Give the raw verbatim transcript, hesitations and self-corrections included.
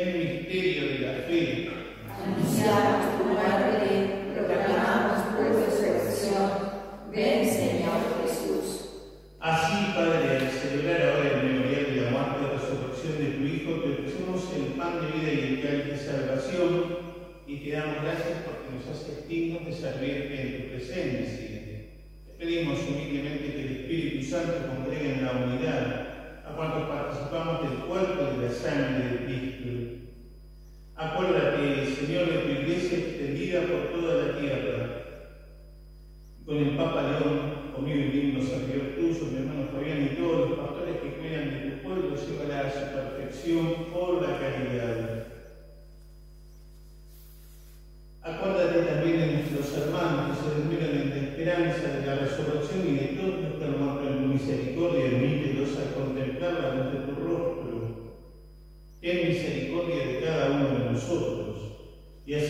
el misterio de la fe. Anunciamos tu muerte, proclamamos tu resurrección. Ven, Señor Jesús. Así, Padre, al celebrar ahora el memorial de la muerte y resurrección de tu Hijo, te ofrecemos el pan de vida y el cáliz de salvación, y te damos gracias porque nos haces dignos de servirte en tu presencia. Te pedimos humildemente que el Espíritu Santo congregue en la unidad a cuantos participamos del cuerpo y de la sangre de Cristo. Acuérdate, Señor, de tu Iglesia extendida por toda la tierra. Con el Papa León, conmigo y digno servidor tuyo, mi hermano Fabián y todos los pastores que cuidan de tu pueblo, llévala a su perfección por la caridad. Acuérdate también de nuestros hermanos que se durmieron en la esperanza de la resurrección y de todos los que hermanos en tu misericordia, admítelos a contemplar la luz de tu rostro. Ten misericordia de cada uno de nosotros.